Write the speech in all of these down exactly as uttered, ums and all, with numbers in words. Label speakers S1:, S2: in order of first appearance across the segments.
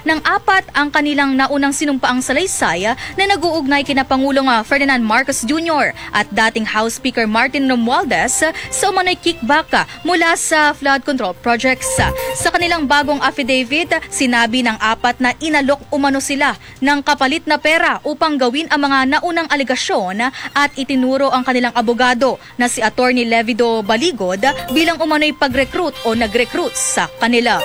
S1: ng apat ang kanilang naunang sinumpaang salaysay na nag-uugnay kina Pangulong Ferdinand Marcos Junior at dating House Speaker Martin Romualdez sa umano'y kickback mula sa flood control projects. Sa kanilang bagong affidavit, sinabi ng apat na inalok umano sila ng kapalit na pera upang gawin ang mga naunang aligasyon at itinuro ang kanilang abogado na si Attorney Levido Baligod bilang umano'y pag-recruit o nag-recruit sa kanila.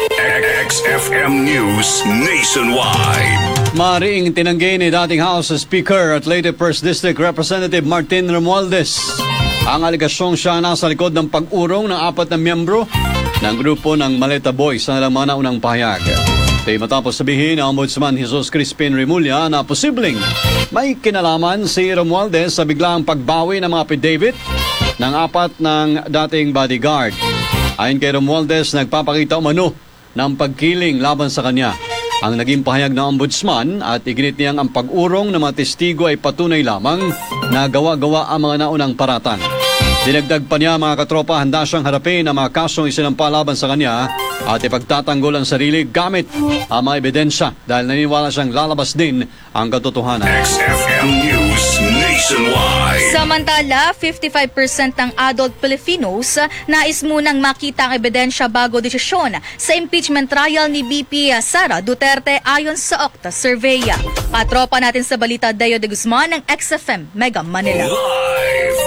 S2: X F M News Nationwide.
S3: Maring tinanggi ni dating House Speaker at Leyte First District Representative Martin Romualdez ang aligasyong siya nasa likod ng pag-urong ng apat na miyembro ng grupo ng Maleta Boys sa nalang mga naunang pahayag. Ito'y matapos sabihin ng Ombudsman Jesus Crispin Remulla na posibleng may kinalaman si Romualdez sa biglang pagbawi ng mga affidavit ng apat ng dating bodyguard. Ayon kay Romualdez, nagpapakita umano ng pagkiling laban sa kanya. Ang naging pahayag ng Ombudsman at iginit niyang ang pag-urong ng mga testigo ay patunay lamang na gawa-gawa ang mga naunang paratang. Dinagdag pa niya, mga katropa, handa siyang harapin ang mga kasong isinampa laban sa kanya at ipagtatanggol ang sarili gamit ang mga ebidensya dahil naniniwala siyang lalabas din ang katotohanan.
S2: X F M News Nationwide.
S1: Samantala, fifty-five percent ng adult Filipinos nais munang makita ang ebidensya bago desisyon sa impeachment trial ni B P Sara Duterte ayon sa Octa Survey. Katropa natin sa balita, Dayo de Guzman ng X F M Mega Manila.
S2: Live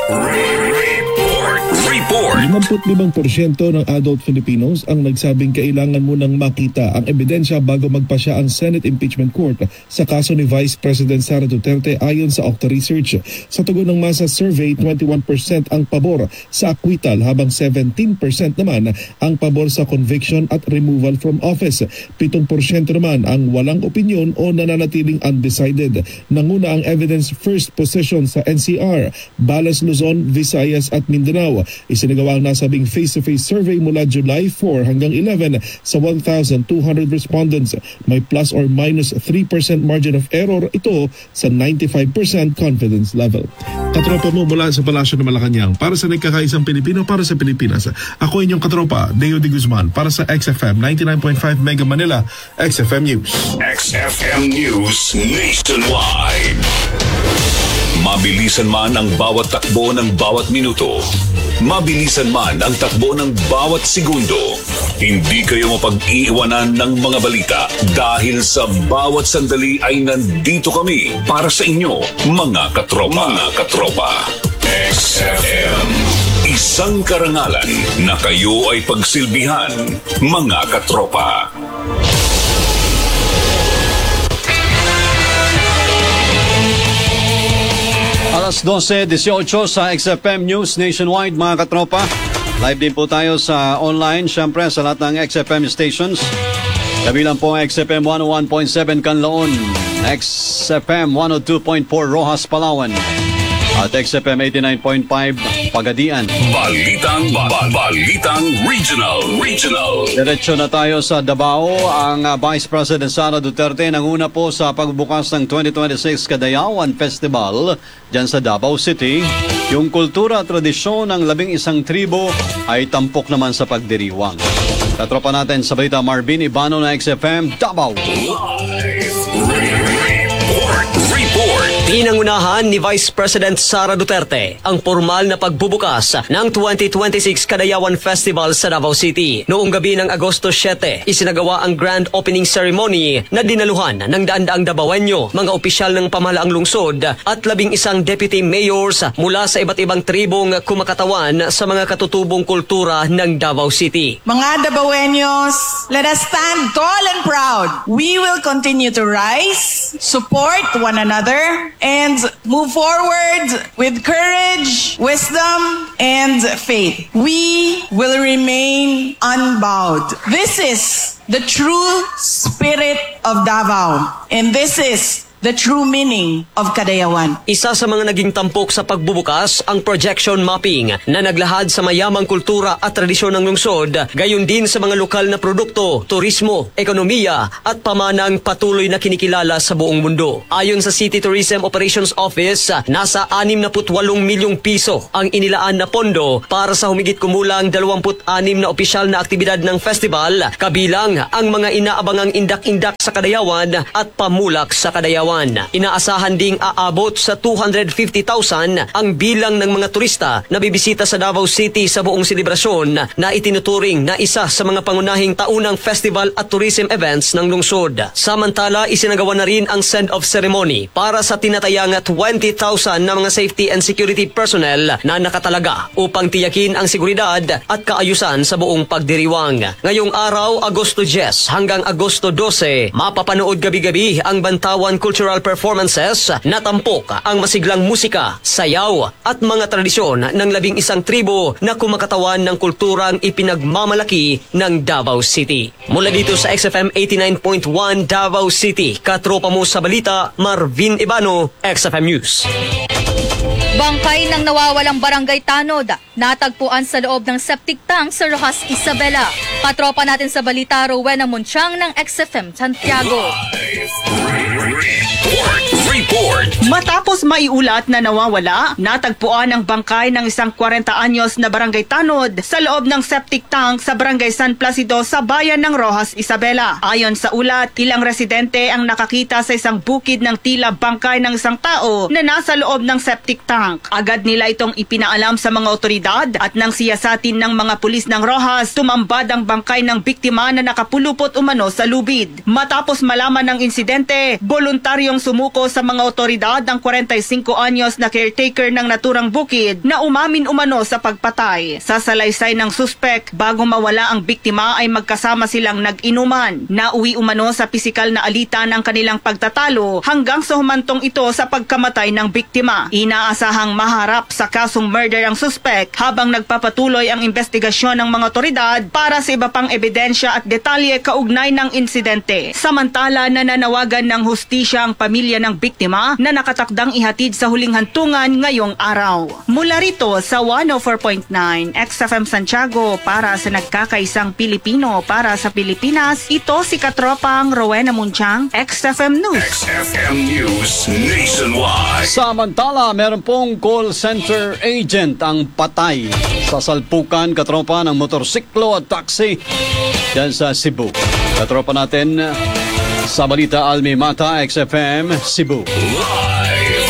S2: report. Report.
S4: limampu't porsyento ng adult Filipinos ang nagsabing kailangan munang makita ang ebidensya bago magpasya ang Senate Impeachment Court sa kaso ni Vice President Sara Duterte ayon sa Octa Research. Sa tugon ng masa survey, twenty-one percent ang pabor sa acquittal habang seventeen percent naman ang pabor sa conviction at removal from office. Pitong porsyento naman ang walang opinyon o nananatiling undecided. Nanguna ang evidence first position sa N C R, Balas, Luzon, Visayas at Mindanao. Isinagawa ang nasabing face-to-face survey mula July four hanggang eleven sa one thousand two hundred respondents. May plus or minus three percent margin of error ito sa ninety-five percent confidence level.
S5: Katropa mo mula sa Palasyo ng Malacanang, para sa nagkakaisang Pilipino, para sa Pilipinas. Ako inyong katropa, Deo de Guzman, para sa X F M ninety-nine point five Mega Manila, X F M News.
S2: X F M News Nationwide. Mabilisan man ang bawat takbo ng bawat minuto, mabilisan man ang takbo ng bawat segundo, hindi kayo mapag-iiwanan ng mga balita dahil sa bawat sandali ay nandito kami para sa inyo, mga katropa. Mga katropa. X F M. Isang karangalan na kayo ay pagsilbihan, mga katropa.
S3: Alas dose dieciocho sa X F M News Nationwide, mga katropa. Live din po tayo sa online, syempre sa lahat ng X F M stations. Kabilang po ang X F M one oh one point seven Canlaon, X F M one oh two point four Rojas, Palawan, at X F M eighty-nine point five Pagadian.
S2: Balitang, ba- Balitang Regional. Regional.
S3: Diretso na tayo sa Davao. Ang uh, Vice President Sara Duterte nanguna po sa pagbukas ng twenty twenty-six Kadayawan Festival dyan sa Davao City. Yung kultura at tradisyon ng labing isang tribo ay tampok naman sa pagdiriwang. Katropa natin sa balita, Marvin Ibano na X F M Davao.
S2: Live report. Report.
S6: Pinangunahan ni Vice President Sara Duterte ang formal na pagbubukas ng twenty twenty-six Kadayawan Festival sa Davao City. Noong gabi ng Agosto siyete, isinagawa ang grand opening ceremony na dinaluhan ng daan-daang Davaoenyo, mga opisyal ng pamahalaang lungsod at labing isang deputy mayors mula sa iba't ibang tribong kumakatawan sa mga katutubong kultura ng Davao City.
S7: Mga Davaoenyos, let us stand tall and proud. We will continue to rise, support one another, and move forward with courage, wisdom, and faith. We will remain unbowed. This is the true spirit of Davao, and this is the true meaning of Kadayawan.
S6: Isa sa mga naging tampok sa pagbubukas ang projection mapping na naglahad sa mayamang kultura at tradisyon ng lungsod, gayon din sa mga lokal na produkto, turismo, ekonomiya at pamanang patuloy na kinikilala sa buong mundo. Ayon sa City Tourism Operations Office, nasa anim na putwalong milyong piso ang inilaan na pondo para sa humigit kumulang dalawamput anim na opisyal na aktibidad ng festival, kabilang ang mga inaabangang indak-indak sa Kadayawan at pamulak sa Kadayawan. Inaasahan ding aabot sa two hundred fifty thousand ang bilang ng mga turista na bibisita sa Davao City sa buong selebrasyon na itinuturing na isa sa mga pangunahing taunang festival at tourism events ng lungsod. Samantala, isinagawa na rin ang send-off ceremony para sa tinatayang twenty thousand na mga safety and security personnel na nakatalaga upang tiyakin ang seguridad at kaayusan sa buong pagdiriwang. Ngayong araw, Agosto ten hanggang Agosto twelve, mapapanood gabi-gabi ang Bantawan Cultural Performances na tampok ang masiglang musika, sayaw at mga tradisyon ng labing isang tribo na kumakatawan ng kulturang ipinagmamalaki ng Davao City. Mula dito sa X F M eighty-nine point one Davao City, katropa mo sa balita, Marvin Ibano, X F M News.
S1: Bangkay ng nawawalang barangay Tanod, natagpuan sa loob ng septic tank sa Rojas, Isabela. Katropa natin sa balita, Rowena Munchang ng X F M Santiago.
S2: Report! Report!
S8: Matapos maiulat na nawawala, natagpuan ang bangkay ng isang forty anyos na barangay Tanod sa loob ng septic tank sa barangay San Placido sa bayan ng Rojas, Isabela. Ayon sa ulat, ilang residente ang nakakita sa isang bukid ng tila bangkay ng isang tao na nasa loob ng septic tank. Agad nila itong ipinaalam sa mga otoridad at nang siyasatin ng mga pulis ng Rojas, tumambad ang bangkay ng biktima na nakapulupot umano sa lubid. Matapos malaman ng insidente, voluntaryong sumuko sa mga otoridad ang forty-five anyos na caretaker ng naturang bukid na umamin umano sa pagpatay. Sa salaysay ng suspek, bago mawala ang biktima ay magkasama silang nag-inuman. Nauwi umano sa pisikal na alitan ang kanilang pagtatalo hanggang sa humantong ito sa pagkamatay ng biktima. Inaasahang maharap sa kasong murder ang suspek habang nagpapatuloy ang investigasyon ng mga otoridad para sa iba pang ebidensya at detalye kaugnay ng insidente. Samantala, nananawagan ng hustisya ang pamilya ng biktima na nakatakdang ihatid sa huling hantungan ngayong araw. Mula rito sa one oh four point nine X F M Santiago para sa nagkakaisang Pilipino para sa Pilipinas, ito si katropang Rowena Munchang, X F M News.
S2: X F M News Nationwide.
S3: Samantala, meron pong call center agent ang patay sa salpukan, katropa, ng motorsiklo at taxi dyan sa Cebu. Katropa natin sa balita, Almi Mata, X F M Cebu.
S2: Live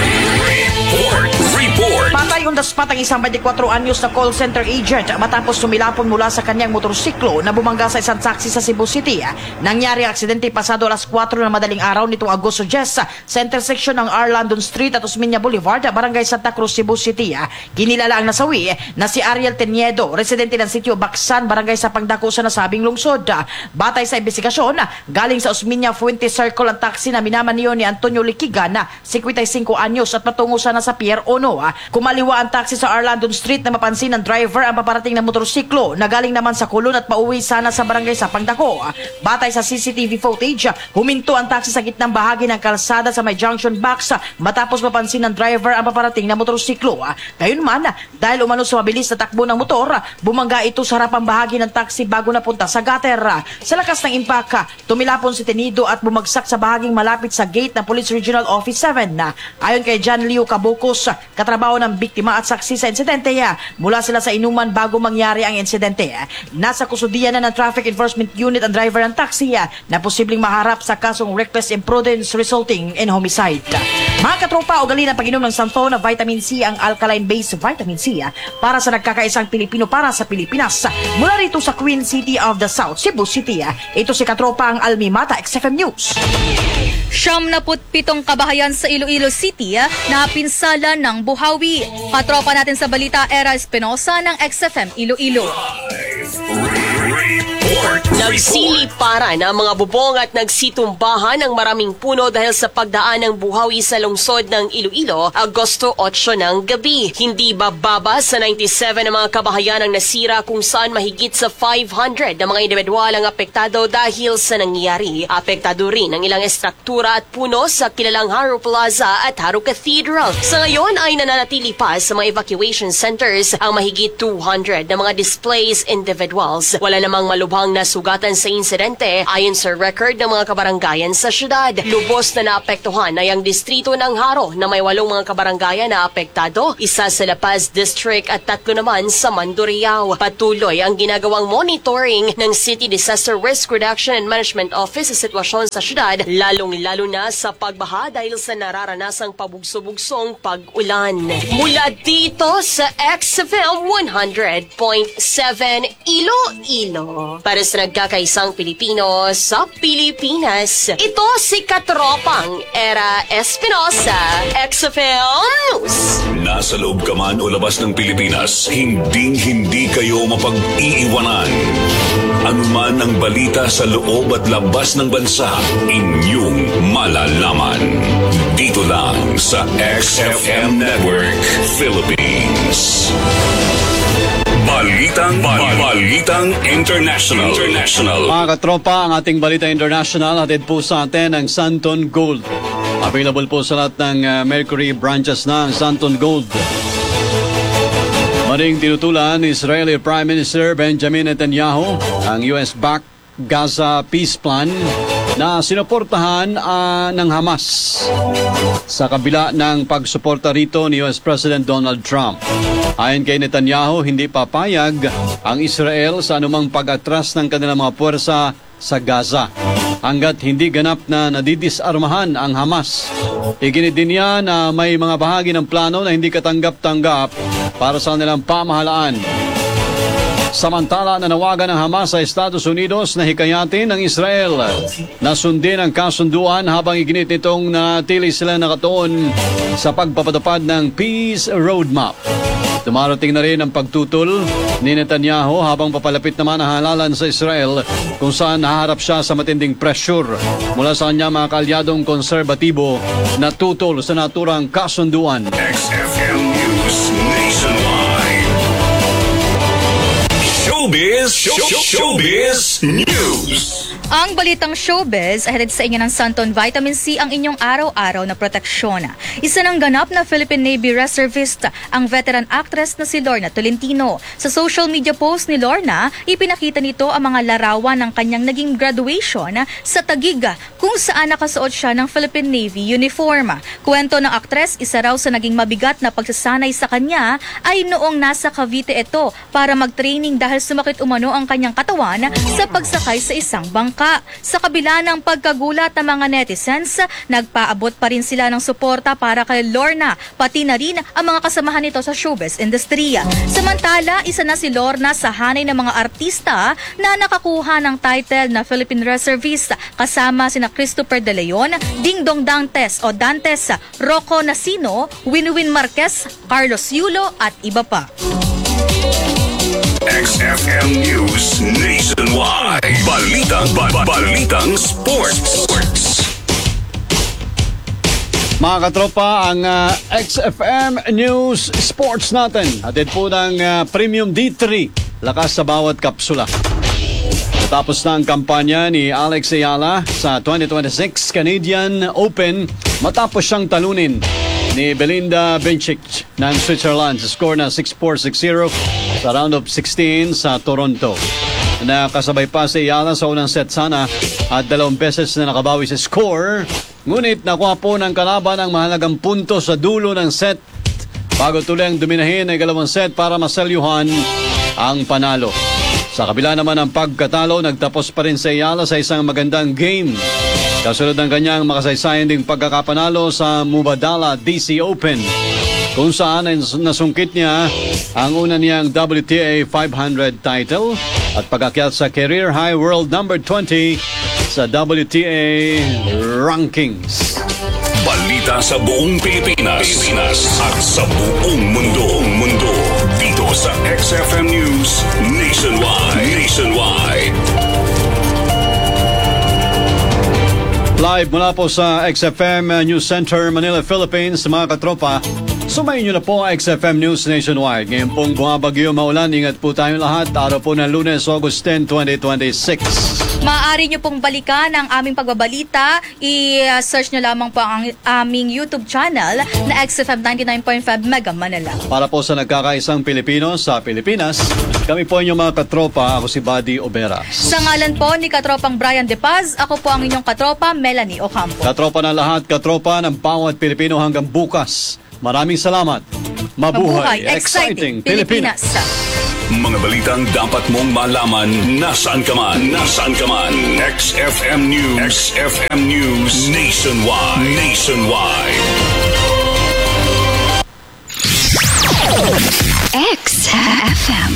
S2: report. Report.
S9: Patay on the spot ang isang twenty-four anyos na call center agent matapos sumilapon mula sa kanyang motorsiklo na bumangga sa isang taxi sa Cebu City. Nangyari ang aksidente pasado alas four ng madaling araw nitong Agosto ten sa intersection ng R. Landon Street at Osmeña Boulevard, Barangay Santa Cruz, Cebu City. Kinilala ang nasawi na si Ariel Teniedo, residente ng sitio Baksan, Barangay Sapangdako sa nasabing lungsod. Batay sa investigasyon, galing sa Osmeña Fuente Circle ang taxi na minamaniyo ni Antonio Liquigan, fifty-five anyos, at patungo sana sa Pier Ono. Kumaliwa ang taxi sa R. Landon Street na mapansin ng driver ang paparating na motorsiklo na galing naman sa Kulon at pauwi sana sa Barangay Sapangdako. Batay sa C C T V footage, huminto ang taxi sa gitnang bahagi ng kalsada sa may junction box matapos mapansin ng driver ang paparating na motorsiklo. Gayunman, dahil umano sa mabilis na takbo ng motor, bumangga ito sa harapang bahagi ng taxi bago napunta sa gutter. Sa lakas ng impact, tumilapon si Tenido at bumagsak sa bahaging malapit sa gate ng Police Regional Office seven. Ayon kay John Leo Cabocos, katrabaho ng biktima at saksi sa insidente, mula sila sa inuman bago mangyari ang insidente. Nasa kusudian na ng Traffic Enforcement Unit ang driver ng taxi na posibleng maharap sa kasong reckless imprudence resulting in homicide. Mga katropa, ugali ng pag-inom ng santo na vitamin C ang alkaline-based vitamin C para sa nagkakaisang Pilipino para sa Pilipinas. Mula rito sa Queen City of the South, Cebu City, ito si katropa ang Almi Mata, X F M News.
S1: Siyam na pitong kabahayan sa Iloilo City na pinsala ng buhawi. Katropa natin sa balita, Era Espinosa ng X F M Iloilo.
S2: Live report. Sport.
S10: Nagsiliparan ang mga bubong at nagsitumbahan ang maraming puno dahil sa pagdaan ng buhawi sa lungsod ng Iloilo, Agosto eight ng gabi. Hindi bababa sa ninety-seven ang mga kabahayan ang nasira kung saan mahigit sa five hundred na mga individual ang apektado dahil sa nangyari. Apektado rin ang ilang estruktura at puno sa kilalang Haro Plaza at Haro Cathedral. Sa ngayon ay nananatili pa sa mga evacuation centers ang mahigit two hundred na mga displaced individuals. Wala namang malubhang nasugatan sa insidente ayon sa record ng mga kabaranggayan sa syudad. Lubos na naapektuhan ay ang distrito ng Haro na may walong mga kabaranggayan na apektado, isa sa La Paz District at tatlo naman sa Mandurriao. Patuloy ang ginagawang monitoring ng City Disaster Risk Reduction and Management Office sa sitwasyon sa syudad, lalong-lalo na sa pagbaha dahil sa nararanasang pabugso-bugsong pag-ulan. Mula dito sa X F M one hundred point seven Iloilo. Para sa nagkakaisang Pilipino sa Pilipinas, ito si Katropang Era Espinosa, X F M News.
S2: Nasa loob ka man o labas ng Pilipinas, hinding-hindi kayo mapag-iiwanan. Anuman ang balita sa loob at labas ng bansa, inyong malalaman. Dito lang sa X F M Network Philippines. Balitang, bal- Balitang International. International.
S3: Mga katropa, ang ating Balita International hatid po sa atin ang Santon Gold. Available po sa lahat ng uh, Mercury branches na ang Santon Gold. Maring tinutulan ni Israeli Prime Minister Benjamin Netanyahu ang U S-backed Gaza Peace Plan na sinuportahan uh, ng Hamas sa kabila ng pagsuporta rito ni U S President Donald Trump. Ayon kay Netanyahu, hindi papayag ang Israel sa anumang pag-atras ng kanilang mga puwersa sa Gaza hanggat hindi ganap na nadidisarmahan ang Hamas. Iginit din niya na may mga bahagi ng plano na hindi katanggap-tanggap para sa kanilang pamahalaan. Samantala, nanawagan ng Hamas sa Estados Unidos na hikayatin ng Israel na sundin ang kasunduan habang iginit nitong natili sila nakatuon sa pagpapatupad ng Peace Roadmap. Dumarating na rin ang pagtutol ni Netanyahu habang papalapit naman ang halalan sa Israel kung saan naharap siya sa matinding pressure mula sa kanya mga kaalyadong konserbatibo na tutol sa naturang kasunduan.
S2: X F M News Nationwide. Showbiz, show, show, Showbiz News.
S1: Ang balitang showbiz ay hatid sa inyo ng Santon Vitamin C, ang inyong araw-araw na proteksyon. Isa ng ganap na Philippine Navy reservist ang veteran actress na si Lorna Tolentino. Sa social media post ni Lorna, ipinakita nito ang mga larawan ng kanyang naging graduation sa Taguig, kung saan nakasuot siya ng Philippine Navy uniform. Kwento ng aktres, isa raw sa naging mabigat na pagsasanay sa kanya ay noong nasa Cavite ito para mag-training dahil sumakit umano ang kanyang katawan sa pagsakay sa isang bangka. Sa kabila ng pagkagulat ng mga netizens, nagpaabot pa rin sila ng suporta para kay Lorna, pati na rin ang mga kasamahan nito sa showbiz industry. Samantala, isa na si Lorna sa hanay ng mga artista na nakakuha ng title na Philippine Reservist, kasama sina Christopher De Leon, Ding Dong Dantes o Dantes, Rocco Nacino, Winwin Marquez, Carlos Yulo at iba pa.
S2: X F M News Nationwide. Balitang, ba- Balitang Sports. Sports.
S3: Mga katropa, ang uh, X F M News Sports natin hatid po ng uh, Premium D three. Lakas sa bawat kapsula. Tapos na ang kampanya ni Alex Ayala sa twenty twenty-six Canadian Open matapos siyang talunin ni Belinda Bencic ng Switzerland sa score na six four, six zero sa round of sixteen sa Toronto. Nakasabay pa si Ayala sa unang set sana at dalawang beses na nakabawi sa score. Ngunit nakuha po ng kalaban ang mahalagang punto sa dulo ng set bago tuloy ang dominahin ay dalawang set para maselyuhan ang panalo. Sa kabila naman ng pagkatalo, nagtapos pa rin si Ayala sa isang magandang game. Kasunod ng kanyang makasaysayan ding pagkakapanalo sa Mubadala D C Open, kung saan ay nasungkit niya ang una niyang W T A five hundred title at pag-akyat sa career high world number twenty sa W T A rankings.
S2: Balita sa buong Pilipinas, Pilipinas at sa buong mundo, mundo dito sa X F M News Nationwide. Nationwide.
S3: Live mula po sa X F M News Center, Manila, Philippines. Mga katropa, sumayin nyo na po ang X F M News Nationwide. Ngayon pong bumabagyo, maulan, ingat po tayong lahat. Araw po ng Lunes, August tenth, twenty twenty-six.
S1: Maaari nyo pong balikan ang aming pagbabalita. I-search nyo lamang po ang aming YouTube channel na X F M ninety-nine point five Mega Manila.
S3: Para po sa nagkakaisang Pilipino sa Pilipinas, kami po inyong mga katropa. Ako si Buddy Obera.
S1: Sa ngalan po ni Katropang Brian De Paz, ako po ang inyong katropa, Melanie Ocampo.
S3: Katropa ng lahat, katropa ng bawat Pilipino hanggang bukas. Maraming salamat. Mabuhay,
S1: Mabuhay
S3: exciting,
S1: exciting
S3: Pilipinas.
S1: Pilipinas.
S2: Mga balitang dapat mong malaman nasaan ka man. Nasaan ka man. X F M News. X F M News Nationwide. Nationwide.
S11: X F M.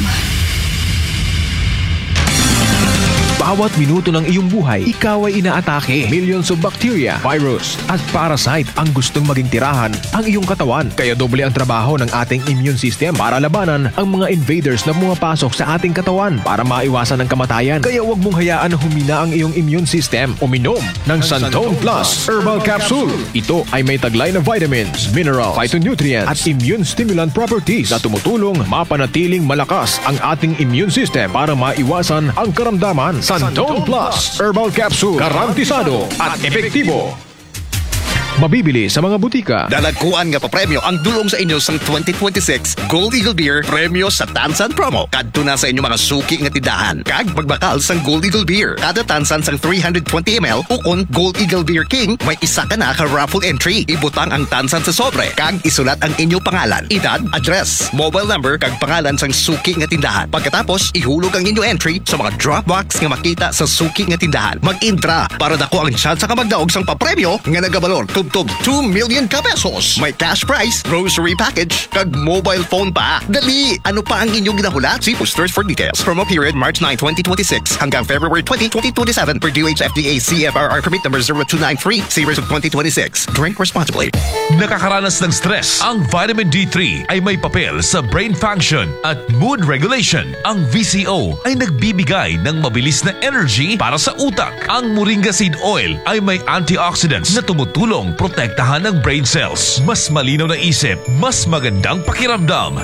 S12: Bawat minuto ng iyong buhay, ikaw ay inaatake. Millions of bacteria, virus, at parasite ang gustong maging tirahan ang iyong katawan. Kaya doble ang trabaho ng ating immune system para labanan ang mga invaders na pumapasok sa ating katawan para maiwasan ang kamatayan. Kaya huwag mong hayaan na humina ang iyong immune system. Uminom ng Santone Plus Herbal Capsule. Ito ay may taglay na vitamins, minerals, phytonutrients, at immune stimulant properties na tumutulong mapanatiling malakas ang ating immune system para maiwasan ang karamdaman. Santone Plus Herbal Capsule. Garantisado at epektibo. Mabibili sa mga butika.
S13: Dalagkuan nga pa premyo ang dulong sa inyo sang twenty twenty-six Gold Eagle Beer Premyo sa Tansan Promo. Kadto na sa inyo mga suki nga tindahan. Kag magbakal sang Gold Eagle Beer. Kada tansan sang three hundred twenty milliliters ukon Gold Eagle Beer King, may isa ka na ka raffle entry. Ibutang ang tansan sa sobre. Kag isulat ang inyong pangalan, edad, address, mobile number, kag pangalan sang suki nga tindahan. Pagkatapos, ihulog ang inyong entry sa mga drop box nga makita sa suki nga tindahan. Mag-intra para dako ang chance ka magdaog sang papremyo nga nagabalor tub two million ka pesos. May cash prize, grocery package, kag mobile phone pa. Dali! Ano pa ang inyong ginahulat? See posters for details. Promo period March ninth, twenty twenty-six hanggang February twentieth, twenty twenty-seven per D O H F D A C F R R permit number zero two nine three, series of twenty twenty-six. Drink responsibly.
S14: Nakakaranas ng stress. Ang vitamin D three ay may papel sa brain function at mood regulation. Ang V C O ay nagbibigay ng mabilis na energy para sa utak. Ang Moringa Seed Oil ay may antioxidants na tumutulong protektahan ng brain cells. Mas malinaw na isip, mas magandang pakiramdam.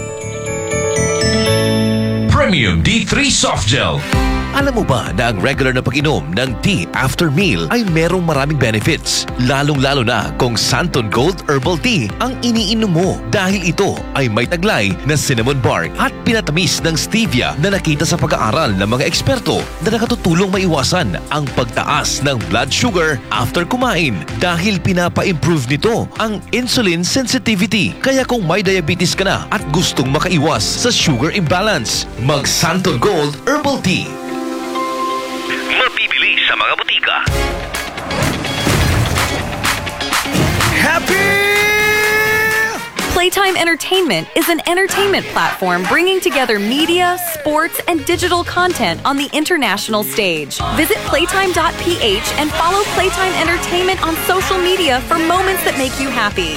S14: Premium D three Soft Gel.
S12: Alam mo ba na ang regular na pag-inom ng tea after meal ay merong maraming benefits? Lalong-lalo na kung Santon Gold Herbal Tea ang iniinom mo dahil ito ay may taglay na cinnamon bark at pinatamis ng stevia na nakita sa pag-aaral ng mga eksperto na nakatutulong maiwasan ang pagtaas ng blood sugar after kumain dahil pinapa-improve nito ang insulin sensitivity. Kaya kung may diabetes ka na at gustong makaiwas sa sugar imbalance, mag Santon Gold Herbal Tea.
S15: Mabibili sa mga butika.
S12: Happy!
S16: Playtime Entertainment is an entertainment platform bringing together media, sports, and digital content on the international stage. Visit playtime dot p h and follow Playtime Entertainment on social media for moments that make you happy.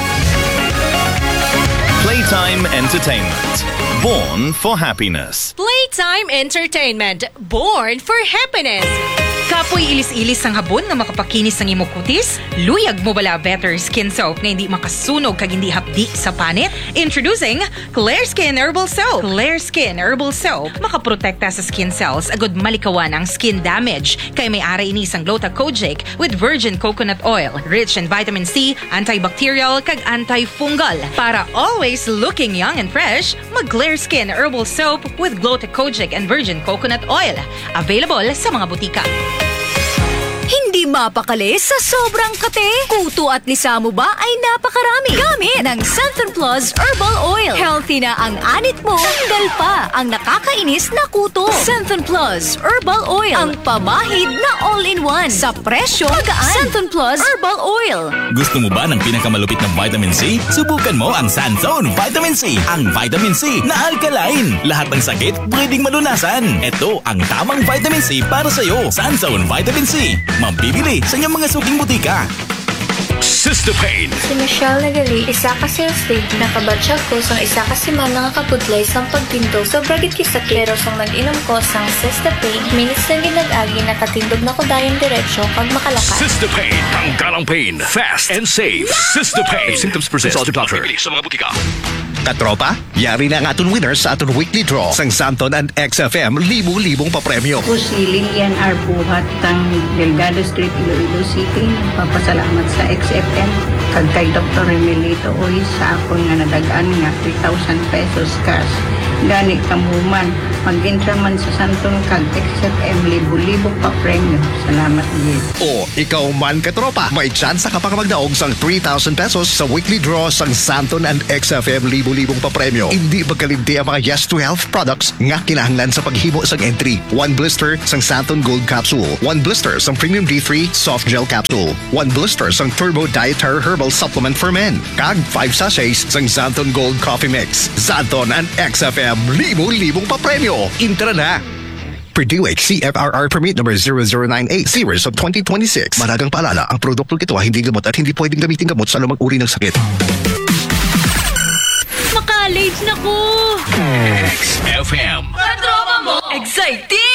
S15: Playtime Entertainment. Born for happiness.
S17: Playtime Entertainment. Born for happiness. Kapoy ilis-ilis ang habon nga makapakinis ng imong kutis? Luyag mo bala better skin soap nga hindi makasunog kag hindi hapdi sa panit? Introducing Claire Skin Herbal Soap. Claire Skin Herbal Soap makaprotekta sa skin cells agud malikawan ang skin damage kay may ara ini sang Glota Kojic with virgin coconut oil, rich in vitamin C, antibacterial kag antifungal. Para always looking young and fresh, mag Claire Skin Herbal Soap with Glota Kojic and virgin coconut oil. Available sa mga butika.
S11: Hindi mapakali sa sobrang kate. Kuto at lisa mo ba ay napakarami. Gamit ng Santon Plus Herbal Oil. Healthy na ang anit mo. Tanggal pa ang nakakainis na kuto. Santon Plus Herbal Oil. Ang pamahid na all-in-one. Sa presyo magaan. Santon Plus Herbal Oil.
S18: Gusto mo ba ng pinakamalupit na vitamin C? Subukan mo ang Sanzone Vitamin C. Ang vitamin C na alkaline. Lahat ng sakit pwedeng malunasan. Ito ang tamang vitamin C para sa'yo. Sanzone Vitamin C. Mabibili sa inyong mga suking butika.
S2: Sistopain.
S19: Si Michelle Nagali, isa ka sales lady, nakabatsyag ko sang isa ka si man nga kaputlay sang pagtindog. Sobrang git kisakit, pero sang nag-inom ko sang Sistopain, minutes na ginag-agi, nakatindog na ko dayon diretsyo kag makalakad.
S2: Sistopain. Tanggalang pain. Fast and safe. Sistopain. If symptoms persist, consult your doctor. Sa mga butika.
S13: Katropa, yari na ang aton winners sa aton weekly draw sang Santon and X F M libo-libong papremyo.
S20: Pusiling yan ar buhat tang Delgado Street, Iloilo City. Papasalamat sa X F M kag kay Doctor Remelito Oy sa akon nga nadagaan nga three thousand pesos cash. Gani kamuman, mag-intra man sa Santon kag X F M libo-libong papremyo. Salamat gid.
S13: O ikaw man katropa, may chance ka pang magdaog sang three thousand pesos sa weekly draw sang Santon and X F M libo-libong papremyo. Hindi magkalimti ang mga Yes to Health products nga kinahanglan sa paghimo sang entry. One blister sang Santon Gold Capsule, one blister sang Premium D three Soft Gel Capsule, one blister sang Turbo Dietary Herbal Supplement for Men, kag five sachets sang Santon Gold Coffee Mix. Santon and X F M libo-libong papremyo. Intra na! Purdue C F R R Permit number zero zero nine eight series of twenty twenty-six. Maragang paalala, ang produktong ito ay hindi gamot at hindi pwedeng gamitin gamot sa lumang uri ng sakit.
S11: Maka-late na ko!
S2: X F M.
S11: Katropa mo! Excited!